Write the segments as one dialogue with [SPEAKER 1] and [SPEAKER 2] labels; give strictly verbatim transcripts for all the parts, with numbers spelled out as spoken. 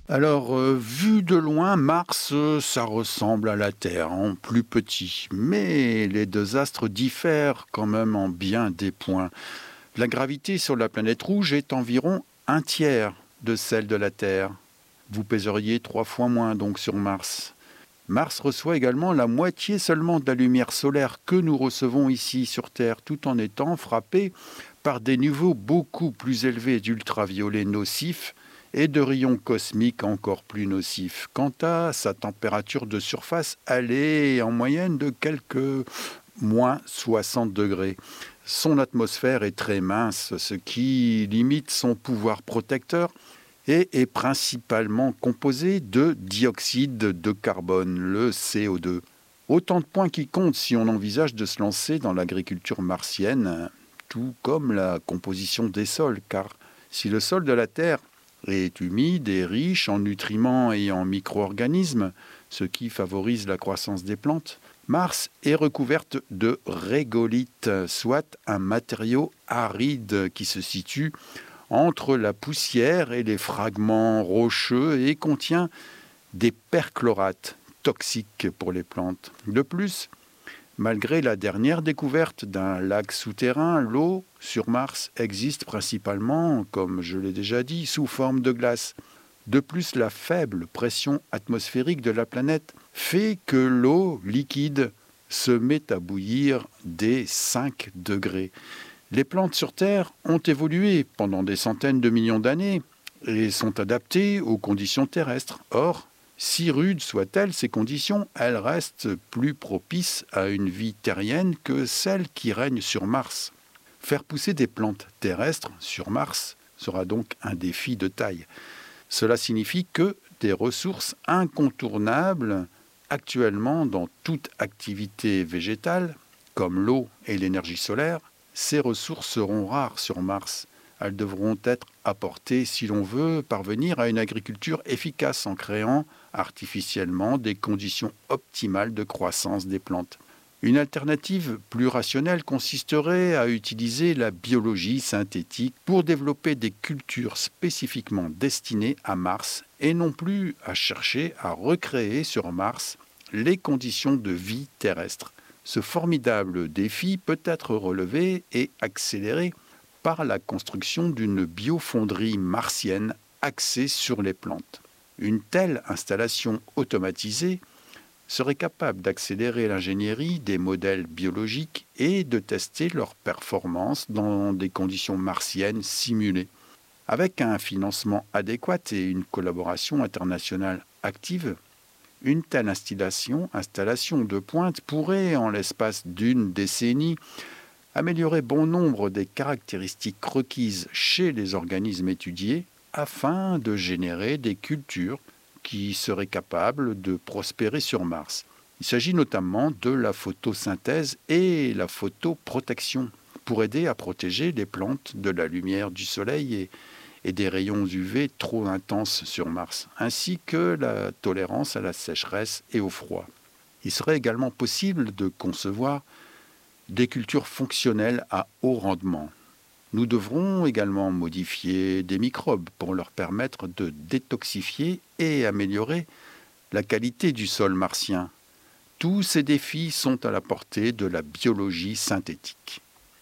[SPEAKER 1] Alors, euh, vu de loin, Mars, euh, ça ressemble à la Terre, en plus petit. Mais les deux astres diffèrent quand même en bien des points. La gravité sur la planète rouge est environ un tiers de celle de la Terre. Vous pèseriez trois fois moins donc sur Mars. Mars reçoit également la moitié seulement de la lumière solaire que nous recevons ici sur Terre, tout en étant frappé par des niveaux beaucoup plus élevés d'ultraviolets nocifs et de rayons cosmiques encore plus nocifs. Quant à sa température de surface, elle est en moyenne de quelques moins soixante degrés. Son atmosphère est très mince, ce qui limite son pouvoir protecteur et est principalement composé de dioxyde de carbone, le C O deux. Autant de points qui comptent si on envisage de se lancer dans l'agriculture martienne, tout comme la composition des sols, car si le sol de la Terre est humide et riche en nutriments et en micro-organismes, ce qui favorise la croissance des plantes, Mars est recouverte de régolithes, soit un matériau aride qui se situe entre la poussière et les fragments rocheux et contient des perchlorates toxiques pour les plantes. De plus, malgré la dernière découverte d'un lac souterrain, l'eau sur Mars existe principalement, comme je l'ai déjà dit, sous forme de glace. De plus, la faible pression atmosphérique de la planète fait que l'eau liquide se met à bouillir dès cinq degrés. Les plantes sur Terre ont évolué pendant des centaines de millions d'années et sont adaptées aux conditions terrestres. Or, si rudes soient-elles ces conditions, elles restent plus propices à une vie terrienne que celle qui règne sur Mars. Faire pousser des plantes terrestres sur Mars sera donc un défi de taille. Cela signifie que des ressources incontournables actuellement dans toute activité végétale, comme l'eau et l'énergie solaire, ces ressources seront rares sur Mars. Elles devront être apportées si l'on veut parvenir à une agriculture efficace en créant artificiellement des conditions optimales de croissance des plantes. Une alternative plus rationnelle consisterait à utiliser la biologie synthétique pour développer des cultures spécifiquement destinées à Mars et non plus à chercher à recréer sur Mars les conditions de vie terrestre. Ce formidable défi peut être relevé et accéléré par la construction d'une biofonderie martienne axée sur les plantes. Une telle installation automatisée serait capable d'accélérer l'ingénierie des modèles biologiques et de tester leur performance dans des conditions martiennes simulées. Avec un financement adéquat et une collaboration internationale active, une telle installation, installation de pointe pourrait, en l'espace d'une décennie, améliorer bon nombre des caractéristiques requises chez les organismes étudiés afin de générer des cultures qui seraient capables de prospérer sur Mars. Il s'agit notamment de la photosynthèse et la photoprotection pour aider à protéger les plantes de la lumière du soleil et, et des rayons U V trop intenses sur Mars, ainsi que la tolérance à la sécheresse et au froid. Il serait également possible de concevoir des cultures fonctionnelles à haut rendement. Nous devrons également modifier des microbes pour leur permettre de détoxifier et améliorer la qualité du sol martien. Tous ces défis sont à la portée de la biologie synthétique.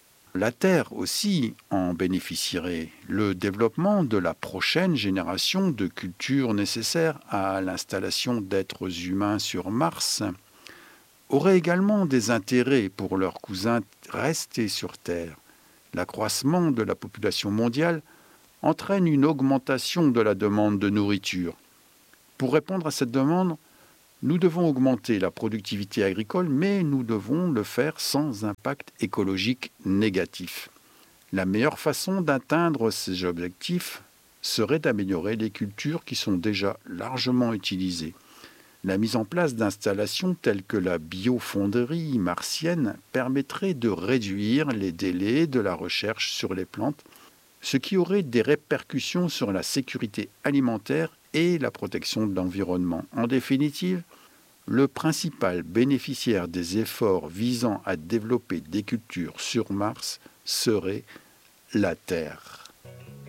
[SPEAKER 1] La Terre aussi en bénéficierait. Le développement de la prochaine génération de cultures nécessaires à l'installation d'êtres humains sur Mars aurait également des intérêts pour leurs cousins restés sur Terre. L'accroissement de la population mondiale entraîne une augmentation de la demande de nourriture. Pour répondre à cette demande, nous devons augmenter la productivité agricole, mais nous devons le faire sans impact écologique négatif. La meilleure façon d'atteindre ces objectifs serait d'améliorer les cultures qui sont déjà largement utilisées. La mise en place d'installations telles que la biofonderie martienne permettrait de réduire les délais de la recherche sur les plantes, ce qui aurait des répercussions sur la sécurité alimentaire et la protection de l'environnement. En définitive, le principal bénéficiaire des efforts visant à développer des cultures sur Mars serait la Terre.